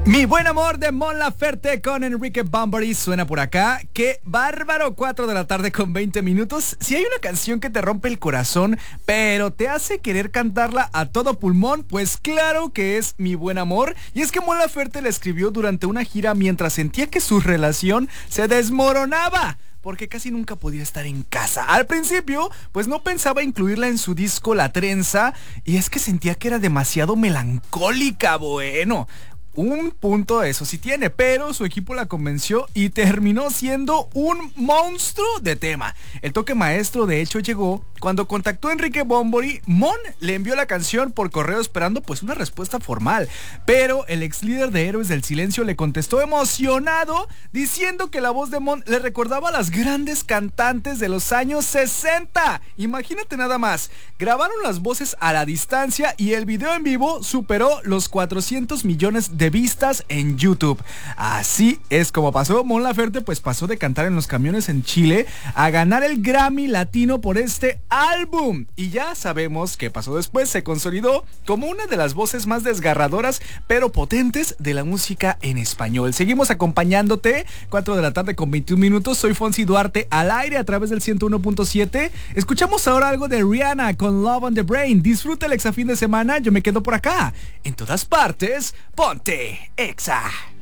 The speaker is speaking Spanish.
Mi buen amor de Mon Laferte con Enrique Bunbury suena por acá. ¡Qué bárbaro! 4 de la tarde con 20 minutos. Si hay una canción que te rompe el corazón, pero te hace querer cantarla a todo pulmón, pues claro que es Mi buen amor. Y es que Mon Laferte la escribió durante una gira mientras sentía que su relación se desmoronaba, porque casi nunca podía estar en casa. Al principio, pues no pensaba incluirla en su disco La Trenza, y es que sentía que era demasiado melancólica. Bueno, un punto eso sí tiene, pero su equipo la convenció y terminó siendo un monstruo de tema. El toque maestro de hecho llegó cuando contactó a Enrique Bunbury. Mon le envió la canción por correo esperando pues una respuesta formal, pero el ex líder de Héroes del Silencio le contestó emocionado diciendo que la voz de Mon le recordaba a las grandes cantantes de los años 60. Imagínate nada más, grabaron las voces a la distancia y el video en vivo superó los 400 millones de vistas en YouTube. Así es como pasó. Mon Laferte pues pasó de cantar en los camiones en Chile a ganar el Grammy Latino por este álbum. Y ya sabemos qué pasó después. Se consolidó como una de las voces más desgarradoras pero potentes de la música en español. Seguimos acompañándote. 4 de la tarde con 21 minutos. Soy Fonsi Duarte al aire a través del 101.7. Escuchamos ahora algo de Rihanna con Love on the Brain. Disfruta el exa fin de semana. Yo me quedo por acá. En todas partes, ponte Exa.